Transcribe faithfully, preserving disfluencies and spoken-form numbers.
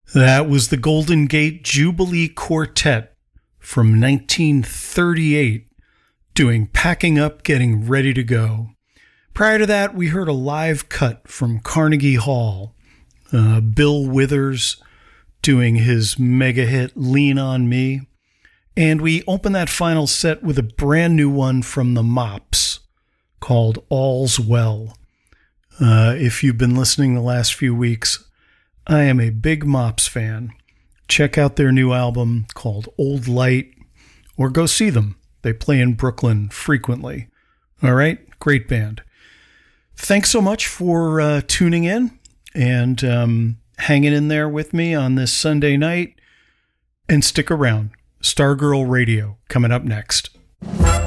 That was the Golden Gate Jubilee Quartet from nineteen thirty-eight, doing Packing Up, Getting Ready to Go. Prior to that, we heard a live cut from Carnegie Hall. Uh, Bill Withers doing his mega hit Lean on Me. And we opened that final set with a brand new one from the Mops called All's Well. Uh, if you've been listening the last few weeks, I am a big Mops fan. Check out their new album called Old Light, or go see them. They play in Brooklyn frequently. All right, great band. Thanks so much for uh, tuning in and um, hanging in there with me on this Sunday night. And stick around. Stargirl Radio coming up next.